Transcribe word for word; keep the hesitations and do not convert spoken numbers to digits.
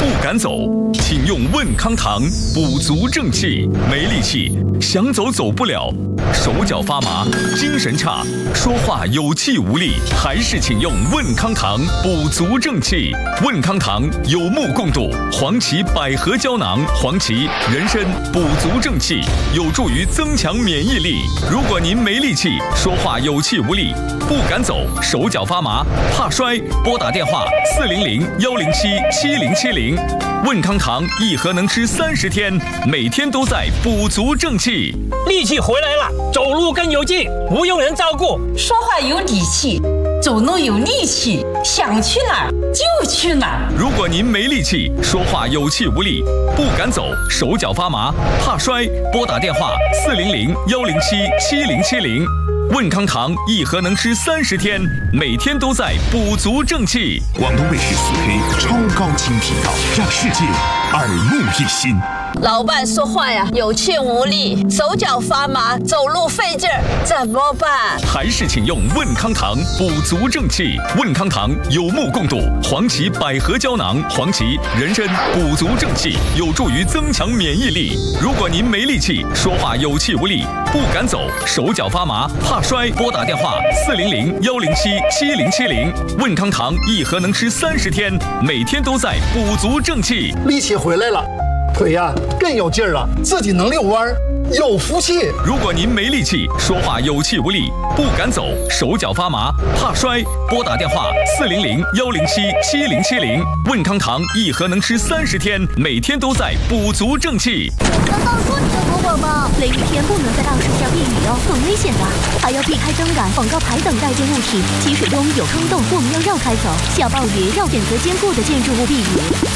不敢走，请用问康堂补足正气。没力气，想走走不了，手脚发麻，精神差，说话有气无力，还是请用问康堂补足正气。问康堂有目共睹，黄芪百合胶囊、黄芪、人参补足正气，有助于增强免疫力。如果您没力气，说话有气无力，不敢走，手脚发麻，怕摔，拨打电话四零零幺零七七零七零。问康堂一盒能吃三十天，每天都在补足正气。 力气回来了，走路更有劲，不用人照顾， 说话有底气，走路有力气，想去哪儿就去哪儿。 如果您没力气，说话有气无力，不敢走，手脚发麻，怕摔，拨打电话四零零幺零七七零七零。问康堂一盒能吃三十天，每天都在补足正气。 广东卫视四 K 超高清频道，让世界耳目一新。 老伴说话呀有气无力，手脚发麻，走路费劲儿，怎么办？ 还是请用问康堂补足正气。问康堂有目共睹，黄芪百合胶囊、黄芪、人参补足正气，有助于增强免疫力。如果您没力气，说话有气无力，不敢走，手脚发麻，怕摔，拨打电话四零零幺零七七零七零。问康堂一盒能吃三十天，每天都在补足正气。 力气回来了，腿呀、啊、更有劲儿了，自己能遛弯儿，有福气。 如果您没力气，说话有气无力，不敢走，手脚发麻，怕摔，拨打电话四零零幺零七七零七零。问康堂一盒能吃三十天，每天都在补足正气。 难道说你的多广吗？雷雨天不能在大树下避雨哦，很危险的，还要避开灯杆、广告牌等带尖物体。积水中有坑洞，我们要绕开走。下暴雨要选择坚固的建筑物避雨。